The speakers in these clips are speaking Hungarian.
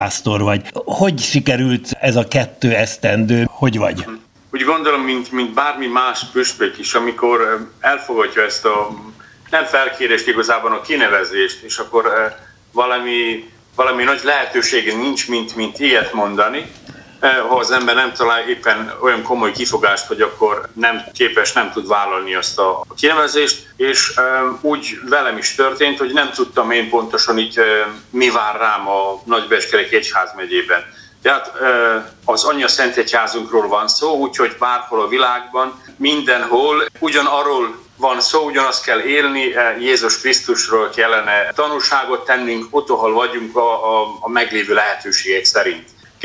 pásztor vagy. Hogy sikerült ez a 2 esztendő? Hogy vagy? Úgy gondolom, mint bármi más püspök is, amikor elfogadja ezt a nem felkérést, igazából a kinevezést, és akkor valami nagy lehetősége nincs, mint ilyet mondani, ha az ember nem talál éppen olyan komoly kifogást, hogy akkor nem tud vállalni azt a kinevezést, és úgy velem is történt, hogy nem tudtam én pontosan így mi vár rám a Nagybecskereki Egyházmegyében. Tehát az Anyaszentegyházunkról van szó, úgyhogy bárhol a világban, mindenhol ugyanarról van szó, ugyanazt kell élni, Jézus Krisztusról kellene tanúságot tennünk, ott, ahol vagyunk a meglévő lehetőségek szerint.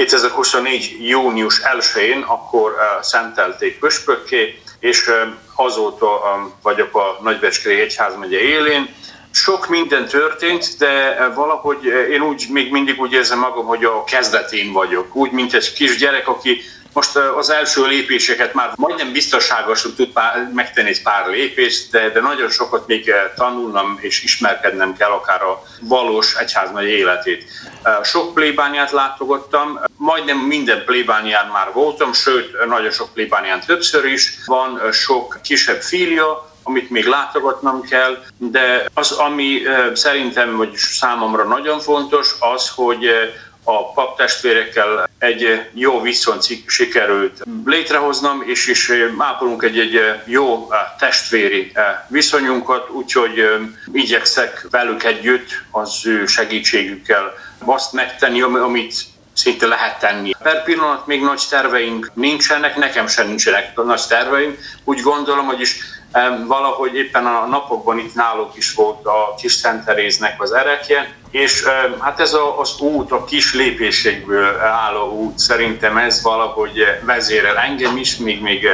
2024. június 1-én akkor szentelték püspökké, és azóta vagyok a Nagybecskereki Egyházmegye élén. Sok minden történt, de valahogy én még mindig úgy érzem magam, hogy a kezdetén vagyok. Úgy, mint egy kis gyerek, aki most az első lépéseket már majdnem biztonságosan tud megtenni egy pár lépést, de nagyon sokat még tanulnom és ismerkednem kell akár a valós egyházmegye életét. Sok plébániát látogattam, majdnem minden plébánián már voltam, sőt, nagyon sok plébánián többször is. Van sok kisebb filia, amit még látogatnom kell, de az, ami szerintem, vagy számomra nagyon fontos, az, hogy a paptestvérekkel egy jó viszonyt sikerült létrehoznom, és ápolunk egy jó testvéri viszonyunkat, úgyhogy igyekszek velük együtt az ő segítségükkel azt megtenni, amit szinte lehet tenni. Per pillanat még nagy terveink nincsenek, nekem sem nincsenek nagy terveim. Úgy gondolom, hogy is valahogy éppen a napokban itt náluk is volt a Kis Szent Teréznek az erekje, és hát ez az út, a kis lépésekből álló út, szerintem ez valahogy vezérel engem is, még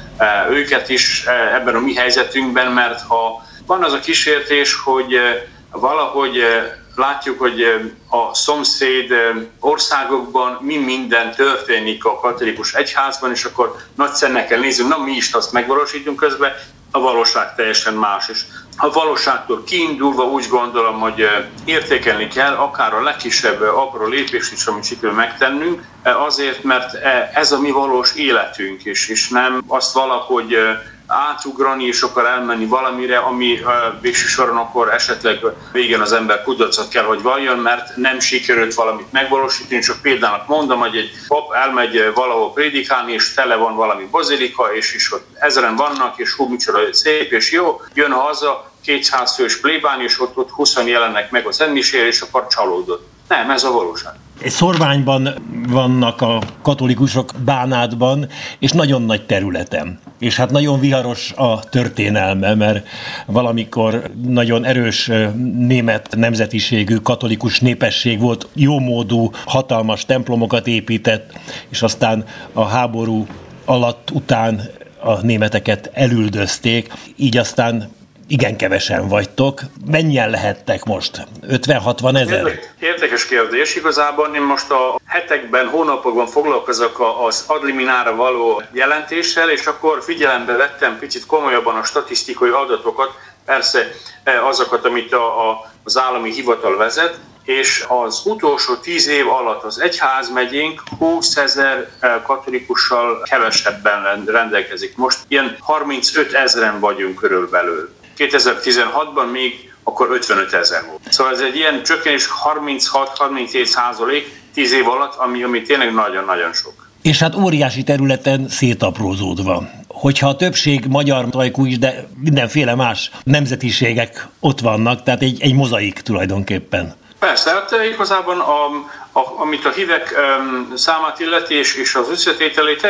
őket is ebben a mi helyzetünkben, mert ha van az a kísértés, hogy valahogy látjuk, hogy a szomszéd országokban mi minden történik a katolikus egyházban, és akkor nagy szemmel nézzünk, na mi is azt megvalósítunk közben, a valóság teljesen más is. A valóságtól kiindulva úgy gondolom, hogy értékelni kell akár a legkisebb apró lépést is, amit sikerül megtennünk, azért, mert ez a mi valós életünk is, és nem azt valahogy átugrani és akkor elmenni valamire, ami végső soron akkor esetleg végén az ember kudarcot kell, hogy valljon, mert nem sikerült valamit megvalósítani. Csak például mondom, hogy egy pap elmegy valahol prédikálni, és tele van valami bazilika, és ott 1000-en vannak, és hú, micsoda szép, és jó, jön haza 200 fős plébány, és ott 20 jelennek meg a szentmisére, és akkor csalódott. Nem, ez a valóság. Egy szorványban vannak a katolikusok, Bánátban, és nagyon nagy területen. És hát nagyon viharos a történelme, mert valamikor nagyon erős német nemzetiségű katolikus népesség volt, jómódú, hatalmas templomokat épített, és aztán a háború alatt után a németeket elüldözték, így aztán igen kevesen vagytok. Mennyien lehettek most? 50-60 ezer? Érdekes kérdés. Igazából én most a hetekben, hónapokban foglalkozok az adliminára való jelentéssel, és akkor figyelembe vettem picit komolyabban a statisztikai adatokat, persze azokat, amit az állami hivatal vezet, és az utolsó 10 év alatt az egyházmegyénk 20 000 katolikussal kevesebben rendelkezik. Most ilyen 35 000-en vagyunk körülbelül. 2016-ban még akkor 55 000 volt. Szóval ez egy ilyen csökkenés 36-37% 10 év alatt, ami tényleg nagyon-nagyon sok. És hát óriási területen szétaprózódva. Hogyha a többség magyar ajkú is, de mindenféle más nemzetiségek ott vannak, tehát egy mozaik tulajdonképpen. Persze, hát igazából amit a hívek számát illeti, és az összetételét,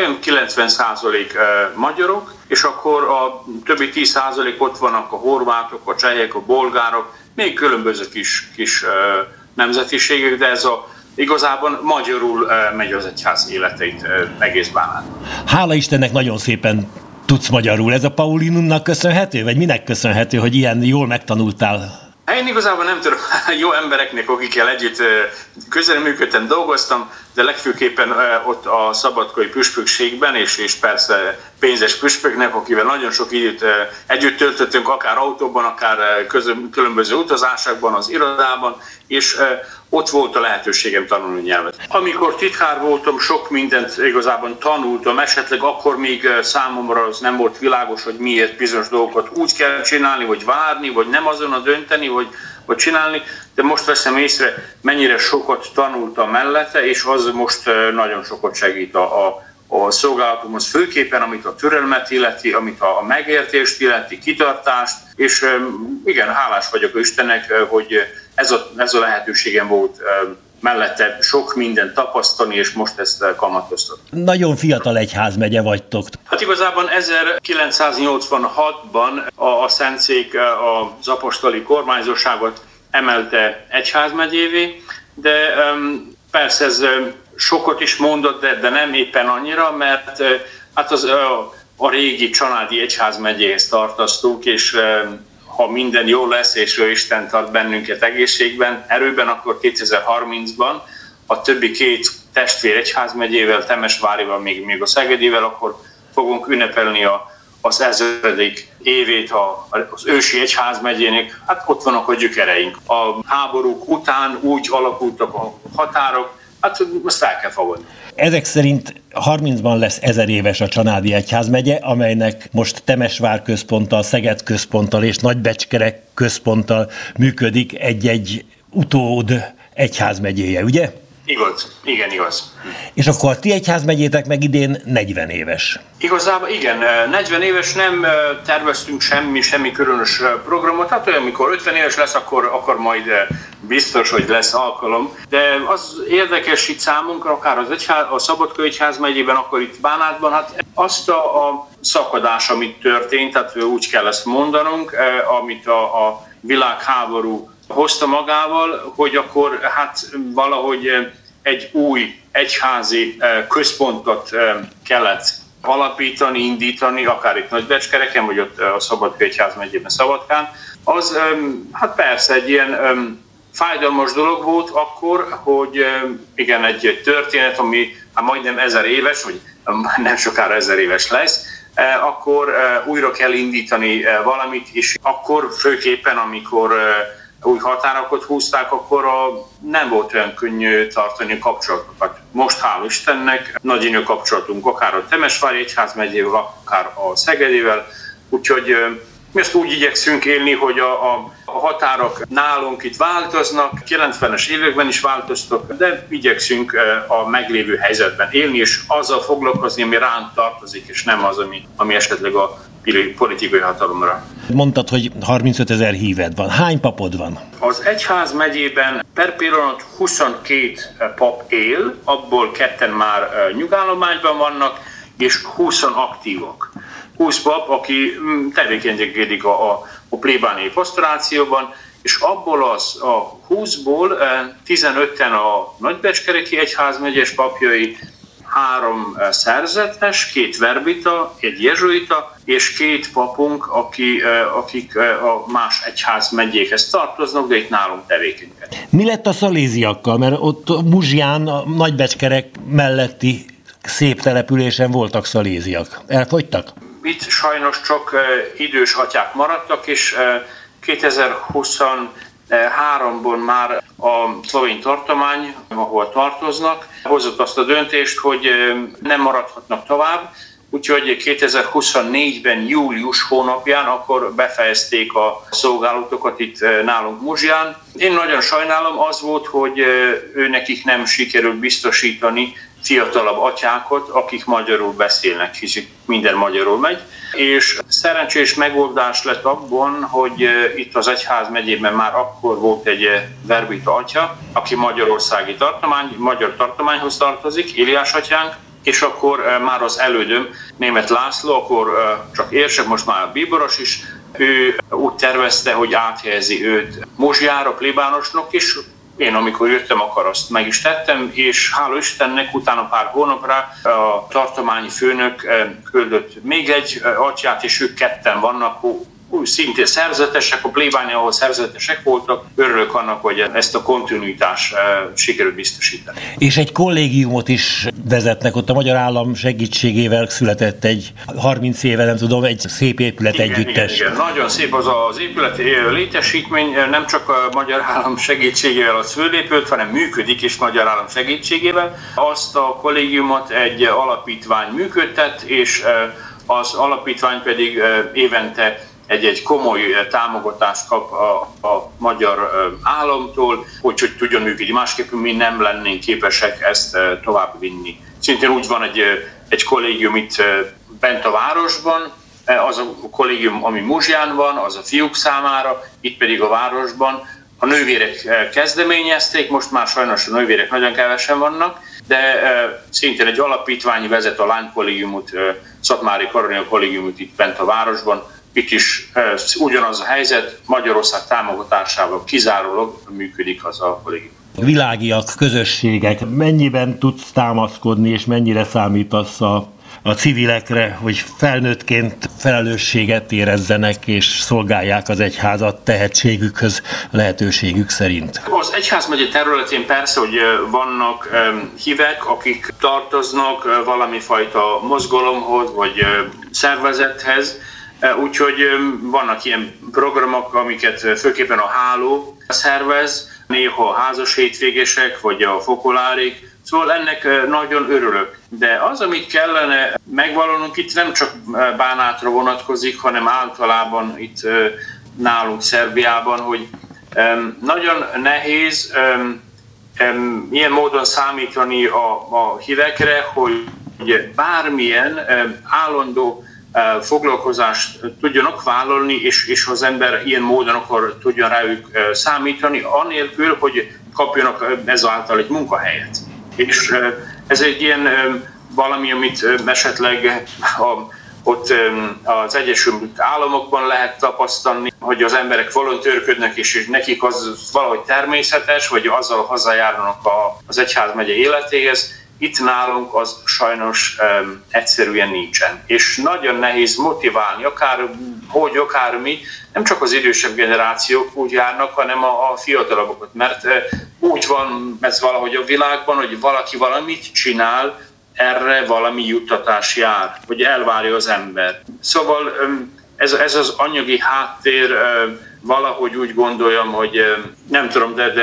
90% magyarok, és akkor a többi 10% ott vannak a horvátok, a csehek, a bolgárok, még különböző kis nemzetiségek, de ez igazából magyarul megy az egyház életeit egész Bánát. Hála Istennek nagyon szépen tudsz magyarul. Ez a Paulinumnak köszönhető, vagy minek köszönhető, hogy ilyen jól megtanultál? Én igazából nem tudok, jó embereknek, akikkel együtt közreműködtem, dolgoztam, de legfőképpen ott a szabadkai püspökségben, és persze pénzes püspöknek, akivel nagyon sok időt együtt töltöttünk, akár autóban, akár különböző utazásokban, az irodában, és ott volt a lehetőségem tanulni nyelvet. Amikor titkár voltam, sok mindent igazából tanultam, esetleg akkor még számomra az nem volt világos, hogy miért bizonyos dolgokat úgy kell csinálni, vagy várni, vagy nem azonnal dönteni, vagy csinálni, de most veszem észre, mennyire sokat tanultam mellette, és az most nagyon sokat segít a szolgálatomhoz, főképpen amit a türelmet illeti, amit a megértést illeti, kitartást, és igen, hálás vagyok Istennek, hogy ez a lehetőségem volt mellette sok mindent tapasztalni, és most ezt kamatoztat. Nagyon fiatal egyházmegye vagytok. Hát igazából 1986-ban a Szentszék az apostoli kormányzóságot emelte egyházmegyévé, de persze ez sokat is mondott, de nem éppen annyira, mert hát a régi csanádi egyházmegyéhez tartoztunk, és ha minden jó lesz, és ő Isten tart bennünket egészségben, erőben, akkor 2030-ban a többi két testvér egyházmegyével, Temesvárival, még a Szegedivel, akkor fogunk ünnepelni az 1000. évét az ősi egyházmegyének. Hát ott vannak a gyökereink. A háborúk után úgy alakultak a határok, hát azt el kell fogadni. Ezek szerint 30-ban lesz 1000 éves a csanádi egyházmegye, amelynek most Temesvár központtal, Szeged központtal és Nagybecskere központtal működik egy utód egyházmegyéje, ugye? Igaz, igen, igaz. És akkor a ti egyházmegyétek meg idén 40 éves. Igazából igen, 40 éves, nem terveztünk semmi különös programot, hát olyan, amikor 50 éves lesz, akkor majd biztos, hogy lesz alkalom. De az érdekes itt számunkra, akár a Szabadkai egyházmegyében, akkor itt Bánátban, hát azt a szakadás, amit történt, tehát úgy kell ezt mondanunk, amit a világháború hozta magával, hogy akkor hát valahogy egy új egyházi központot kellett alapítani, indítani, akár itt Nagybecskereken, vagy ott a Szabadkai egyházmegyében Szabadkán. Az hát persze egy ilyen fájdalmas dolog volt akkor, hogy igen, egy történet, ami hát majdnem 1000 éves, vagy nem sokára 1000 éves lesz, akkor újra kell indítani valamit, és akkor főképpen, amikor új határokat húzták, akkor nem volt olyan könnyű tartani a kapcsolatokat. Most hál' Istennek nagyon jó kapcsolatunk, akár a Temesvári egyházmegyével, akár a Szegedével, úgyhogy mi ezt úgy igyekszünk élni, hogy a határok nálunk itt változnak, 90-es években is változtak, de igyekszünk a meglévő helyzetben élni, és azzal foglalkozni, ami ránk tartozik, és nem az, ami esetleg a politikai hatalomra. Mondtad, hogy 35 000 híved van. Hány papod van? Az egyházmegyében per pillanat 22 pap él, abból 2 már nyugállományban vannak, és 20 aktívak. 20 pap, aki tevékenykedik a plébániai pastorációban, és abból a 20-ból 15-en a Nagybecskereki egyházmegyes papjai, 3 szerzetes, 2 verbita, 1 jezsuita, és 2 papunk, akik a más egyházmegyékhez tartoznak, de itt nálunk tevékenykednek. Mi lett a szaléziakkal? Mert ott Muzsján, a Nagybecskerek melletti szép településen voltak szaléziak. Elfogytak? Itt sajnos csak idős atyák maradtak, és 2023-ban már a szlovén tartomány, ahol tartoznak, hozott azt a döntést, hogy nem maradhatnak tovább, úgyhogy 2024-ben július hónapján akkor befejezték a szolgálatokat itt nálunk Muzsján. Én nagyon sajnálom, az volt, hogy nekik nem sikerült biztosítani fiatalabb atyákat, akik magyarul beszélnek, hiszen minden magyarul megy. És szerencsés megoldás lett abban, hogy itt az egyházmegyében már akkor volt egy verbita atya, aki magyarországi magyar tartományhoz tartozik, Éliás atyánk, és akkor már az elődöm, Németh László, akkor csak érsek, most már bíboros is, ő úgy tervezte, hogy áthelyezi őt Muzsjára, plébánosnak, és én amikor jöttem, akkor azt meg is tettem, és hála Istennek utána pár hónapra a tartományi főnök küldött még egy atyát, és ők 2 vannak, szintén szerzetesek, a plébánia, ahol szerzetesek voltak. Örülök annak, hogy ezt a kontinuitást sikerült biztosítani. És egy kollégiumot is vezetnek, ott a Magyar Állam segítségével született egy 30 éve, nem tudom, egy szép épület együttes. Igen. Nagyon szép az épület létesítmény, nem csak a Magyar Állam segítségével az fölépült, hanem működik is Magyar Állam segítségével. Azt a kollégiumot egy alapítvány működtet, és az alapítvány pedig évente egy komoly támogatást kap a magyar államtól, hogy tudjon működni. Másképpen mi nem lennénk képesek ezt tovább vinni. Szintén úgy van egy kollégium itt bent a városban, az a kollégium, ami Muzsján van, az a fiúk számára, itt pedig a városban. A nővérek kezdeményezték, most már sajnos a nővérek nagyon kevesen vannak, de szintén egy alapítvány vezet a lánykollégiumot, Szatmári Karolia kollégiumot itt bent a városban. Itt is ugyanaz a helyzet, Magyarország támogatásával kizárólag működik az a kollégium. Világiak, közösségek, mennyiben tudsz támaszkodni, és mennyire számítasz a civilekre, hogy felnőttként felelősséget érezzenek, és szolgálják az egyházat tehetségükhöz, lehetőségük szerint? Az egyházmegye területén persze, hogy vannak hívek, akik tartoznak valami fajta mozgalomhoz, vagy szervezethez, úgyhogy vannak ilyen programok, amiket főképpen a Háló szervez, néha a házas hétvégések, vagy a fokolárik, szóval ennek nagyon örülök. De az, amit kellene megvalónunk, itt nem csak Bánátra vonatkozik, hanem általában itt nálunk Szerbiában, hogy nagyon nehéz ilyen módon számítani a hívekre, hogy bármilyen állandó foglalkozást tudjanak vállalni, és az ember ilyen módon akkor tudjon rájuk számítani, anélkül, hogy kapjanak ezáltal egy munkahelyet. És ez egy ilyen valami, amit esetleg ott az Egyesült Államokban lehet tapasztalni, hogy az emberek volontőrködnek, és nekik az valahogy természetes, vagy azzal hazajárnak az egyházmegye életéhez. Itt nálunk az sajnos egyszerűen nincsen. És nagyon nehéz motiválni, akármi, nem csak az idősebb generációk úgy járnak, hanem a fiatalabbokat. Mert úgy van ez valahogy a világban, hogy valaki valamit csinál, erre valami juttatás jár, hogy elvárja az ember. Szóval ez az anyagi háttér, valahogy úgy gondolom, hogy nem tudom, de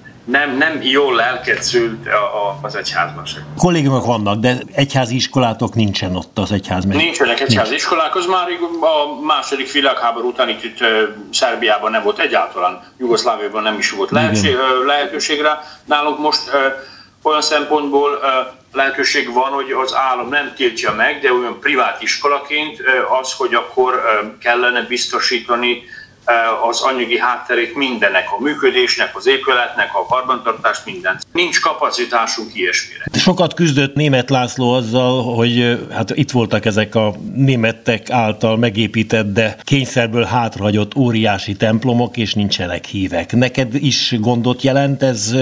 nem jól lelket szült az egyházban sem. Kollégiumok vannak, de egyházi iskolátok nincsen ott az egyházmegyen. Nincsenek egyházi iskolák, az már a második világháború után itt Szerbiában nem volt egyáltalán, Jugoszláviában nem is volt lehetőségre. Nálunk most olyan szempontból lehetőség van, hogy az állam nem tiltja meg, de olyan privát iskolaként az, hogy akkor kellene biztosítani az anyagi hátterét mindennek, a működésnek, az épületnek, a karbantartás, mindent. Nincs kapacitásunk ilyesmire. Sokat küzdött Németh László azzal, hogy hát itt voltak ezek a németek által megépített, de kényszerből hátrahagyott óriási templomok, és nincsenek hívek. Neked is gondot jelent ez,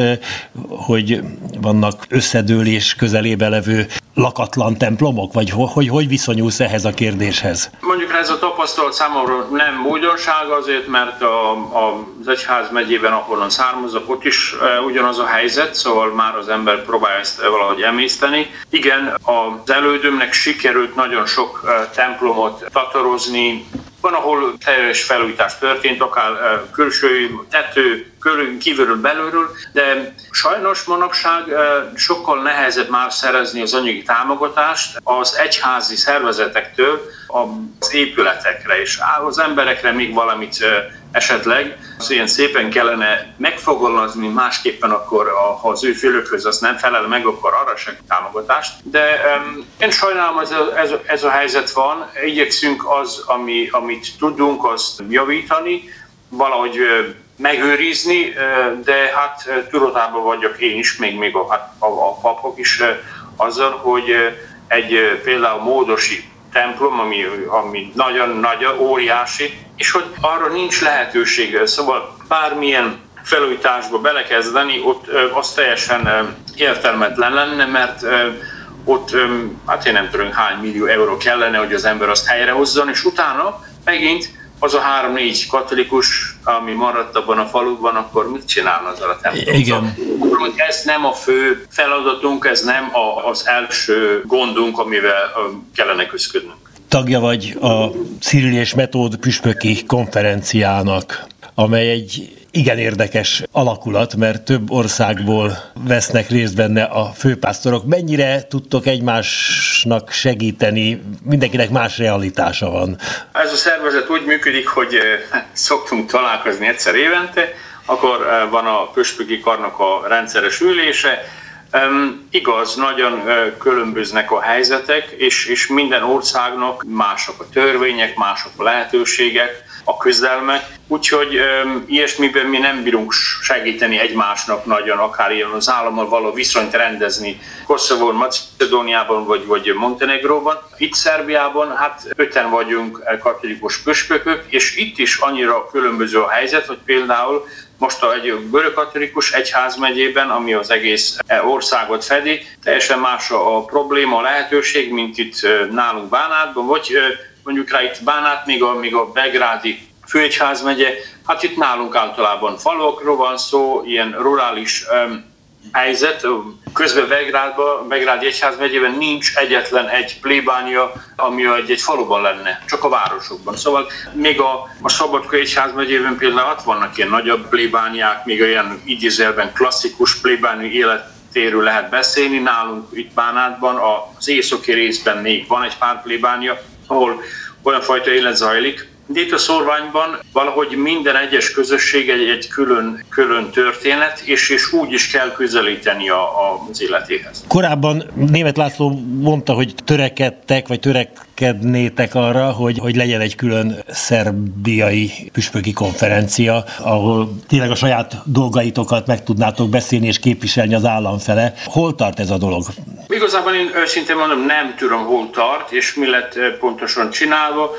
hogy vannak összedőlés közelébe levő lakatlan templomok, vagy hogy viszonyulsz ehhez a kérdéshez? Mondjuk ez a tapasztalat számomra nem újdonság azért, mert az egyházmegyében, ahonnan származok, ott is ugyanaz a helyzet, szóval már az ember próbálja ezt valahogy emészteni. Igen, az elődömnek sikerült nagyon sok templomot tatorozni, van, ahol teljes felújítás történt, akár külső tető, kívülről, belülről, de sajnos manapság sokkal nehezebb már szerezni az anyagi támogatást az egyházi szervezetektől az épületekre, és az emberekre még valamit esetleg ilyen szépen kellene megfogalmazni, másképpen akkor, ha az ő fülökhöz azt nem felel meg, akkor arra sem támogatást. De én sajnálom, ez a helyzet van, igyekszünk amit tudunk, azt javítani, valahogy megőrizni, de hát tudatában vagyok én is, még a papok is azzal, hogy például módosi templom, ami nagyon nagy, óriási, és hogy arra nincs lehetőség. Szóval bármilyen felújításba belekezdeni, ott az teljesen értelmetlen lenne, mert ott, hát én nem tudom hány millió euró kellene, hogy az ember azt helyrehozzon, és utána megint az a 3-4 katolikus, ami maradt abban a faluban, akkor mit csinál azzal a templom? Igen. Szóval, ez nem a fő feladatunk, ez nem az első gondunk, amivel kellene küzdködnünk. Tagja vagy a Cirill és Metód püspöki konferenciának, amely egy igen érdekes alakulat, mert több országból vesznek részt benne a főpásztorok. Mennyire tudtok egymásnak segíteni? Mindenkinek más realitása van. Ez a szervezet úgy működik, hogy szoktunk találkozni egyszer évente, akkor van a püspöki karnak a rendszeres ülése. Igaz, nagyon különböznek a helyzetek, és minden országnak mások a törvények, mások a lehetőségek, a küzdelmek, úgyhogy ilyesmiben mi nem bírunk segíteni egymásnak nagyon, akár ilyen az állammal való viszonyt rendezni Koszovón, Macedóniában vagy Montenegróban. Itt Szerbiában, hát 5-en vagyunk katolikus püspökök, és itt is annyira különböző a helyzet, hogy például most egy görögkatolikus egyházmegyében, ami az egész országot fedi, teljesen más a probléma, a lehetőség, mint itt nálunk Bánátban, vagy mondjuk rá itt Bánát, még a belgrádi főegyházmegye, hát itt nálunk általában falukról van szó, ilyen rurális helyzet. Közben Belgrádi egyházmegyében nincs egyetlen egy plébánia, ami egy faluban lenne, csak a városokban. Szóval még a Szabadka egyházmegyében például ott vannak ilyen nagyobb plébániák, még olyan idézőjelben klasszikus plébáni életéről lehet beszélni. Nálunk itt Bánátban az északi részben még van egy pár plébánia, ahol olyan fajta élet zajlik. De itt a szórványban valahogy minden egyes közösség egy külön történet, és úgy is kell közelíteni az életéhez. Korábban Németh László mondta, hogy törekedtek, vagy törekednétek arra, hogy legyen egy külön szerbiai püspöki konferencia, ahol tényleg a saját dolgaitokat meg tudnátok beszélni és képviselni az állam fele. Hol tart ez a dolog? Igazából én őszintén mondom, nem tudom, hol tart, és mi lett pontosan csinálva.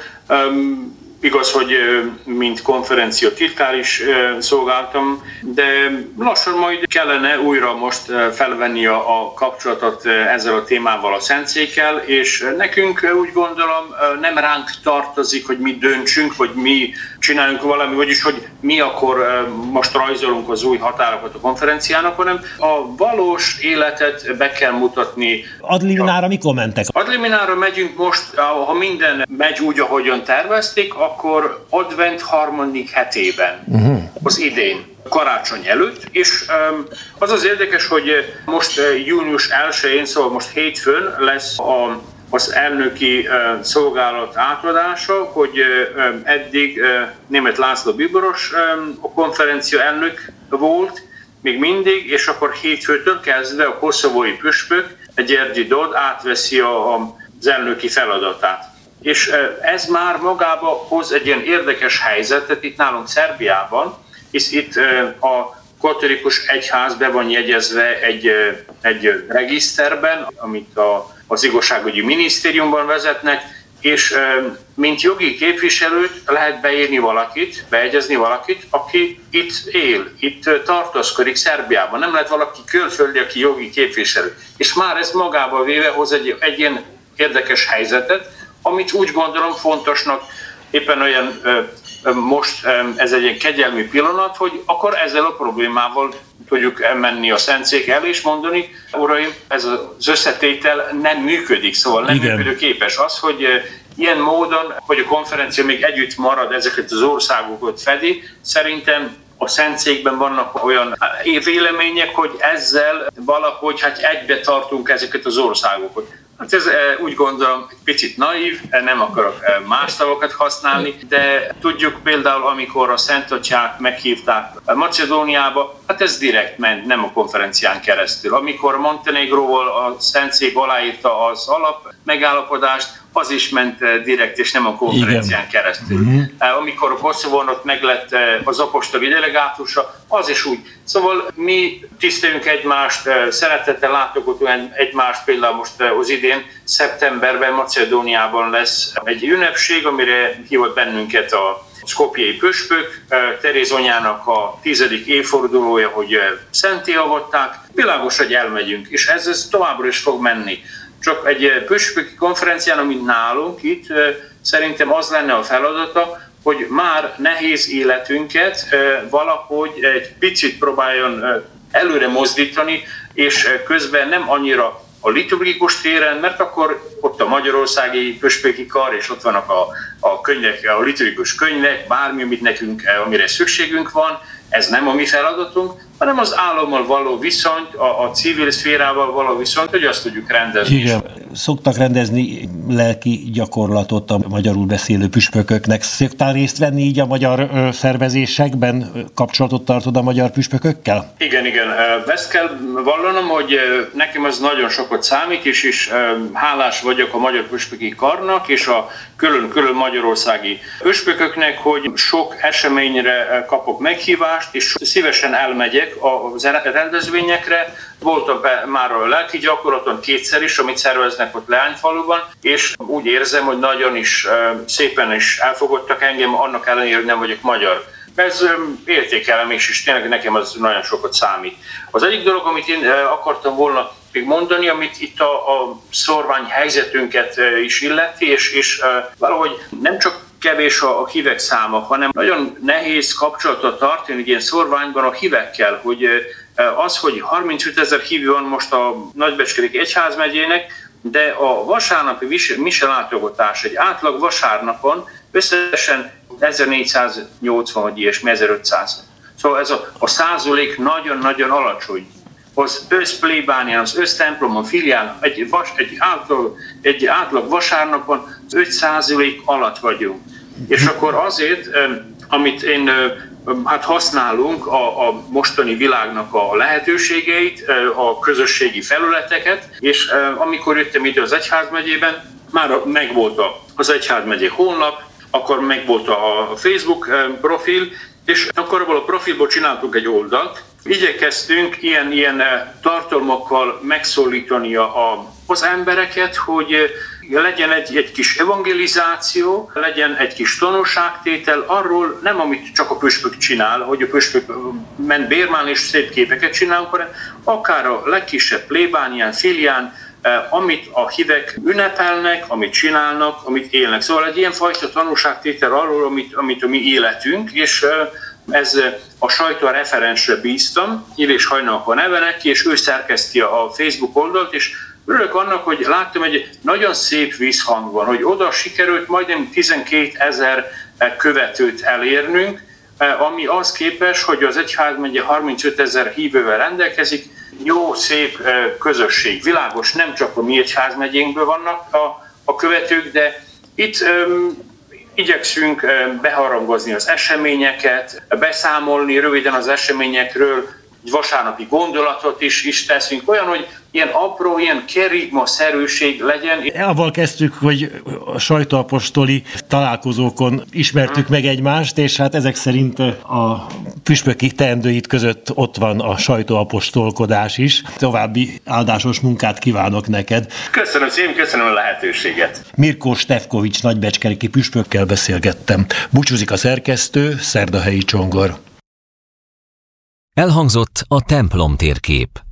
Igaz, hogy mint konferencia titkár is szolgáltam, de lassan majd kellene újra most felvenni a kapcsolatot ezzel a témával, a szentszékkel, és nekünk úgy gondolom nem ránk tartozik, hogy mi döntsünk, vagy mi csináljunk valami, vagyis hogy mi akkor most rajzolunk az új határokat a konferenciának, hanem a valós életet be kell mutatni. Ad liminára mikor mentek? Ad liminára megyünk most, ha minden megy úgy, ahogyan tervezték, akkor advent 3. hetében, az idén, karácsony előtt, és az érdekes, hogy most június 1-én, szóval most hétfőn lesz az elnöki szolgálat átadása, hogy eddig Németh László bíboros a konferencia elnök volt, még mindig, és akkor hétfőtől kezdve a koszovói püspök, Gyergyi Dod átveszi az elnöki feladatát. És ez már magába hoz egy ilyen érdekes helyzetet itt nálunk Szerbiában, hisz itt a katolikus egyház be van jegyezve egy regiszterben, amit az igazságügyi minisztériumban vezetnek, és mint jogi képviselőt lehet bejegyezni valakit, aki itt él, itt tartózkodik Szerbiában. Nem lehet valaki külföldi, aki jogi képviselő. És már ez magába véve hoz egy ilyen érdekes helyzetet, amit úgy gondolom fontosnak, éppen olyan most ez egy ilyen kegyelmi pillanat, hogy akkor ezzel a problémával tudjuk menni a szentszék el és mondani, uraim, ez az összetétel nem működik, szóval nem működőképes. Az, hogy ilyen módon, hogy a konferencia még együtt marad, ezeket az országokat fedi, szerintem a szentszékben vannak olyan vélemények, hogy ezzel valahogy egybe tartunk ezeket az országokat. Hát ez úgy gondolom egy picit naív, nem akarok más szavakat használni, de tudjuk például, amikor a Szent Atyák meghívták Macedóniába, hát ez direkt ment, nem a konferencián keresztül. Amikor Montenegróval a Szentszék aláírta az alap megállapodást, az is ment direkt, és nem a konferencián keresztül. Amikor a Koszovónak meglett az apostoli delegátusa, az is úgy. Szóval mi tiszteljünk egymást, szeretettel látogatunk egymást, például most az idén, szeptemberben Macedóniában lesz egy ünnepség, amire hívott bennünket a szkopjei püspök, Teréz anyának a 10. évfordulója, hogy szentté avatták. Világos, hogy elmegyünk, és ez továbbra is fog menni. Csak egy püspöki konferencián, amit nálunk itt, szerintem az lenne a feladata, hogy már nehéz életünket valahogy egy picit próbáljon előre mozdítani, és közben nem annyira a liturgikus téren, mert akkor ott a magyarországi püspöki kar, és ott vannak a könyvek, a liturgikus könyvek, bármi, amit nekünk, amire szükségünk van, ez nem a mi feladatunk, hanem az állammal való viszonyt, a civil szférával való viszonyt, hogy azt tudjuk rendezni. Igen. Szoktak rendezni lelki gyakorlatot a magyarul beszélő püspököknek. Szoktál részt venni így a magyar szervezésekben? Kapcsolatot tartod a magyar püspökökkel? Igen. Ezt kell vallanom, hogy nekem ez nagyon sokat számít, és hálás vagyok a Magyar Püspöki Karnak és a külön magyarországi püspököknek, hogy sok eseményre kapok meghívást, és szívesen elmegyek a rendezvényekre. Voltam már a lelki gyakorlaton kétszer is, amit szerveznek ott Leányfaluban, és úgy érzem, hogy nagyon is szépen is elfogadtak engem, annak ellenére, hogy nem vagyok magyar. Ez értékelem is, és tényleg nekem az nagyon sokat számít. Az egyik dolog, amit én akartam volna még mondani, amit itt a szorvány helyzetünket is illeti, és valahogy nem csak kevés a hívek száma, hanem nagyon nehéz kapcsolatot tartani ilyen szorványban a hívekkel, hogy az, hogy 35 000 hívő van most a Nagybecskeréki Egyházmegyének, de a vasárnapi mise látogatás egy átlag vasárnapon összesen 1480 vagy ilyesmi, 1500. Szóval ez a százalék nagyon-nagyon alacsony. Az összplébánián, az össztemplomon, filián, egy átlag vasárnapon 5% alatt vagyunk. És akkor azért, amit én használunk a mostani világnak a lehetőségeit, a közösségi felületeket, és amikor jöttem ide az Egyházmegyében, már megvolt az Egyházmegyé honlap, akkor megvolt a Facebook profil, és akkor abból a profilból csináltunk egy oldalt. Igyekeztünk ilyen tartalmakkal megszólítani az embereket, hogy legyen egy kis evangelizáció, legyen egy kis tanúságtétel arról, nem amit csak a püspök csinál, hogy a püspök ment bérmán és szép képeket csinálunk, hanem akár a legkisebb plébánián, filián, amit a hívek ünnepelnek, amit csinálnak, amit élnek. Szóval egy ilyenfajta tanúságtétel arról, amit a mi életünk, és ez a sajtó referensre bíztam, Illés Hajnalnak a neve neki, és ő szerkeszti a Facebook oldalt, és örülök annak, hogy láttam, egy nagyon szép visszhang van, hogy oda sikerült majdnem 12 000 követőt elérnünk, ami az képes, hogy az Egyházmegye 35 000 hívővel rendelkezik, jó, szép közösség. Világos, nem csak a mi Egyházmegyénkből vannak a követők, de itt igyekszünk beharangozni az eseményeket, beszámolni röviden az eseményekről, egy vasárnapi gondolatot is teszünk, olyan, hogy ilyen apró, ilyen kerigma-szerűség legyen. Avval kezdtük, hogy a sajtóapostoli találkozókon ismertük meg egymást, és hát ezek szerint a püspöki teendőid között ott van a sajtóapostolkodás is. További áldásos munkát kívánok neked. Köszönöm szépen, köszönöm a lehetőséget. Mirko Stefkovics nagybecskeréki püspökkel beszélgettem. Búcsúzik a szerkesztő, Szerdahelyi Csongor. Elhangzott a templom térkép.